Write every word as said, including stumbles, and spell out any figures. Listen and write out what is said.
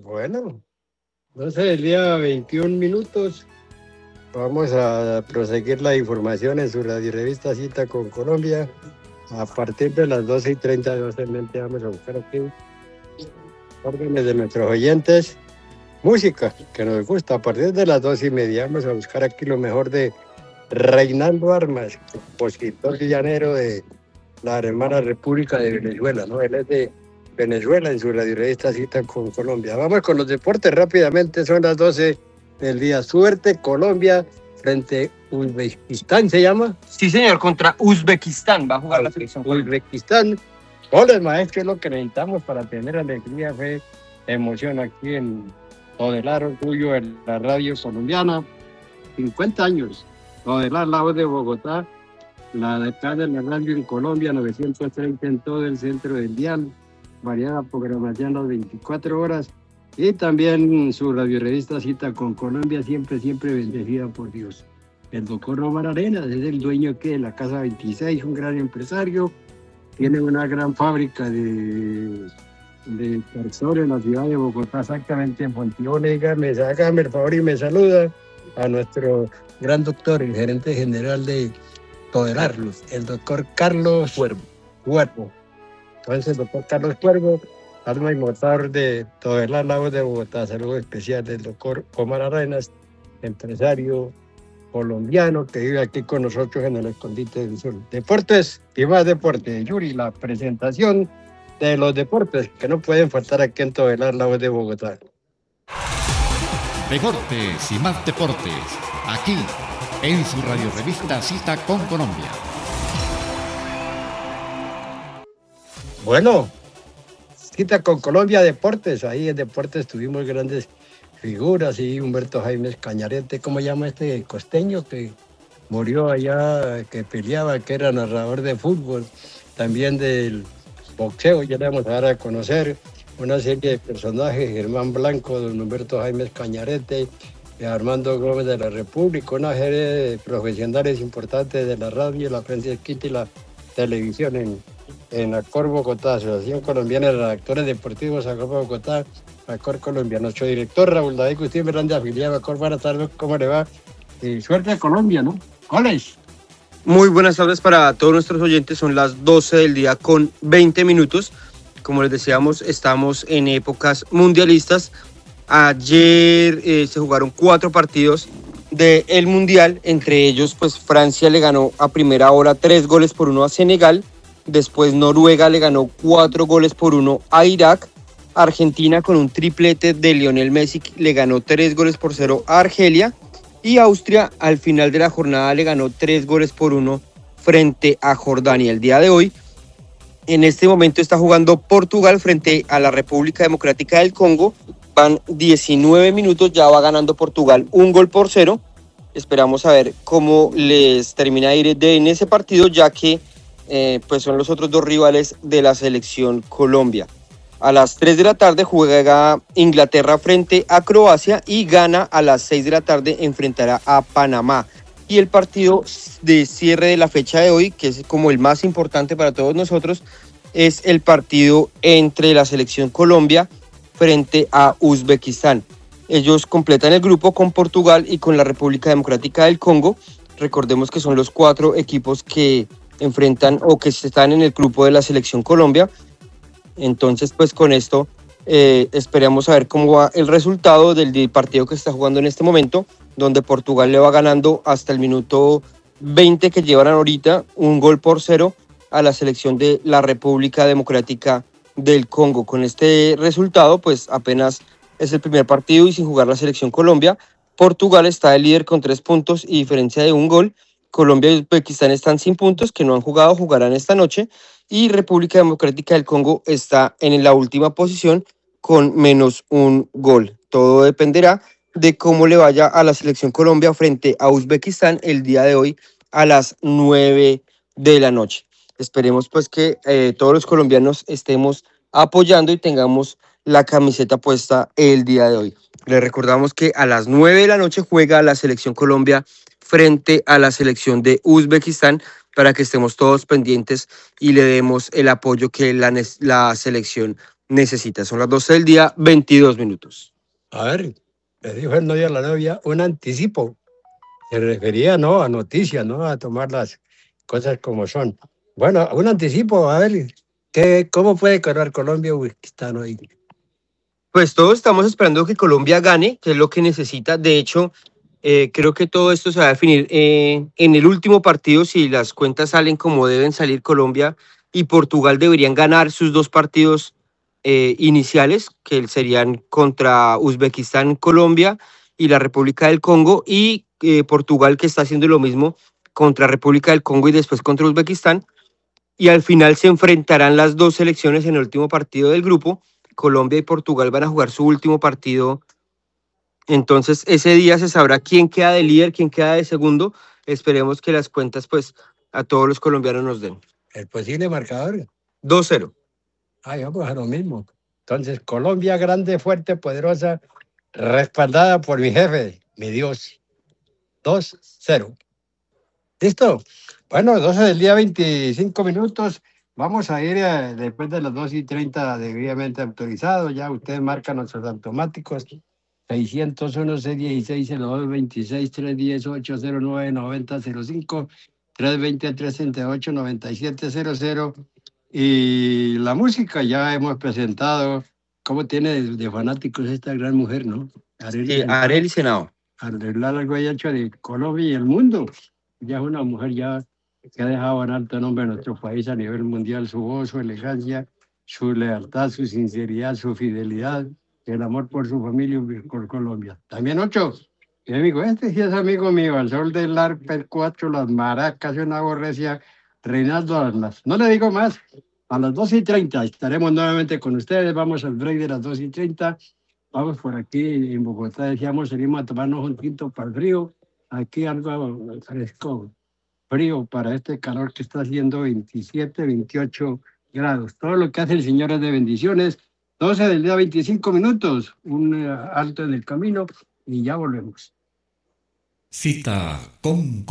Bueno, entonces el día veintiún minutos vamos a proseguir la información en su radio revista Cita con Colombia. A partir de las doce y treinta, doce vamos a buscar aquí órdenes de nuestros oyentes. Música que nos gusta. A partir de las doce y media vamos a buscar aquí lo mejor de Reinaldo Armas, compositor llanero de la hermana República de Venezuela, ¿no? Él es de Venezuela en su radio revista Cita con Colombia. Vamos con los deportes rápidamente, son las doce del día. Suerte Colombia frente a Uzbekistán, ¿se llama? Sí, señor, contra Uzbekistán va a jugar la selección. Uzbekistán. Goles, maestro, es lo que necesitamos para tener alegría, fe, emoción aquí en Todelar, orgullo en la radio colombiana. cincuenta años. Todelar, la voz de Bogotá, la de acá de la radio en Colombia, novecientos treinta en todo el centro del dial, variada programación las veinticuatro horas, y también su radio revista Cita con Colombia, siempre, siempre bendecida por Dios. El doctor Omar Arenas es el dueño que de la Casa veintiséis, un gran empresario, tiene una gran fábrica de, de personas en la ciudad de Bogotá, exactamente en Fontibón. Hágame, hágame el favor y me saluda a nuestro gran doctor, el gerente general de Toderarlos, el doctor Carlos Cuervo. Cuervo. Entonces, el doctor Carlos Cuervo, alma y motor de Todelar, la voz de Bogotá. Saludo especial del doctor Omar Arenas, empresario colombiano que vive aquí con nosotros en el Escondite del Sur. Deportes y más deportes. Yuri, la presentación de los deportes que no pueden faltar aquí en Todelar, la voz de Bogotá. Deportes y más deportes, aquí en su radio revista Cita con Colombia. Bueno, Cita con Colombia Deportes, ahí en Deportes tuvimos grandes figuras, y Humberto Jaime Cañarete, ¿cómo llama este costeño que murió allá, que peleaba, que era narrador de fútbol, también del boxeo? Ya le vamos a dar a conocer una serie de personajes: Germán Blanco, don Humberto Jaime Cañarete, Armando Gómez de la República, una serie de profesionales importantes de la radio, la prensa escrita y la televisión en, en Acor Bogotá, Asociación Colombiana de Redactores Deportivos, Acor Bogotá, Acor Colombia. Nuestro director Raúl David Gutiérrez Miranda, afiliado a Acor, buenas tardes, ¿cómo le va? Y suerte a Colombia, ¿no? ¡Goles! Muy buenas tardes para todos nuestros oyentes, son las doce del día con veinte minutos. Como les decíamos, estamos en épocas mundialistas. Ayer eh, se jugaron cuatro partidos del Mundial, entre ellos pues Francia le ganó a primera hora tres goles por uno a Senegal, después Noruega le ganó cuatro goles por uno a Irak, Argentina con un triplete de Lionel Messi le ganó tres goles por cero a Argelia, y Austria al final de la jornada le ganó tres goles por uno frente a Jordania. El día de hoy, en este momento está jugando Portugal frente a la República Democrática del Congo. Van diecinueve minutos, ya va ganando Portugal un gol por cero. Esperamos a ver cómo les termina de ir de en ese partido, ya que eh, pues son los otros dos rivales de la selección Colombia. A las tres de la tarde juega Inglaterra frente a Croacia y Ghana a las seis de la tarde enfrentará a Panamá. Y el partido de cierre de la fecha de hoy, que es como el más importante para todos nosotros, es el partido entre la selección Colombia frente a Uzbekistán. Ellos completan el grupo con Portugal y con la República Democrática del Congo. Recordemos que son los cuatro equipos que enfrentan o que están en el grupo de la selección Colombia. Entonces, pues con esto eh, esperamos a ver cómo va el resultado del, del partido que está jugando en este momento, donde Portugal le va ganando hasta el minuto veinte que llevan ahorita, un gol por cero a la selección de la República Democrática del Congo. Con este resultado, pues apenas es el primer partido y sin jugar la selección Colombia. Portugal está de líder con tres puntos y diferencia de un gol. Colombia y Uzbekistán están sin puntos, que no han jugado, jugarán esta noche. Y República Democrática del Congo está en la última posición con menos un gol. Todo dependerá de cómo le vaya a la selección Colombia frente a Uzbekistán el día de hoy a las nueve de la noche. Esperemos pues que eh, todos los colombianos estemos apoyando y tengamos la camiseta puesta el día de hoy. Les recordamos que a las nueve de la noche juega la selección Colombia frente a la selección de Uzbekistán, para que estemos todos pendientes y le demos el apoyo que la, la selección necesita. Son las doce del día, veintidós minutos. A ver, le dijo el novio a la novia un anticipo. Se refería, ¿no? A noticias, ¿no? A tomar las cosas como son. Bueno, un anticipo, a ver, ¿qué, ¿cómo puede correr Colombia Uzbekistán hoy? Pues todos estamos esperando que Colombia gane, que es lo que necesita. De hecho, eh, creo que todo esto se va a definir eh, en el último partido. Si las cuentas salen como deben salir, Colombia y Portugal deberían ganar sus dos partidos eh, iniciales, que serían contra Uzbekistán, Colombia y la República del Congo, y eh, Portugal, que está haciendo lo mismo contra República del Congo y después contra Uzbekistán. Y al final se enfrentarán las dos selecciones en el último partido del grupo. Colombia y Portugal van a jugar su último partido. Entonces ese día se sabrá quién queda de líder, quién queda de segundo. Esperemos que las cuentas pues a todos los colombianos nos den. El posible marcador. dos cero. Ay, vamos a lo mismo. Entonces, Colombia grande, fuerte, poderosa, respaldada por mi jefe, mi Dios. dos cero. ¿Listo? Bueno, doce del día, veinticinco minutos. Vamos a ir eh, después de las dos y treinta debidamente autorizado. Ya ustedes marcan nuestros automáticos. seiscientos uno, seiscientos dieciséis, cero dos veintiséis, trescientos dieciocho, cero nueve, noventa, cero cinco, trescientos veinte, trescientos treinta y ocho, noventa y siete, cero cero. Y la música ya hemos presentado. ¿Cómo tiene de, de fanáticos esta gran mujer, no? Sí, Arely Senao. Arreglar algo hecho de Colombia y el mundo. Ya es una mujer ya que ha dejado en alto nombre a nuestro país a nivel mundial, su voz, su elegancia, su lealtad, su sinceridad, su fidelidad, el amor por su familia y por Colombia. También ocho, mi amigo, este sí es amigo mío, al sol del arpa, el cuatro, las maracas, una borrecia, Reinaldo Armas. No le digo más, a las dos y treinta estaremos nuevamente con ustedes, vamos al break de las dos y treinta. Vamos por aquí en Bogotá, decíamos, salimos a tomarnos un tinto para el frío. Aquí algo fresco, frío para este calor que está haciendo veintisiete, veintiocho grados. Todo lo que hace el Señor es de bendiciones. doce del día, veinticinco minutos. Un uh, alto en el camino y ya volvemos. Cita con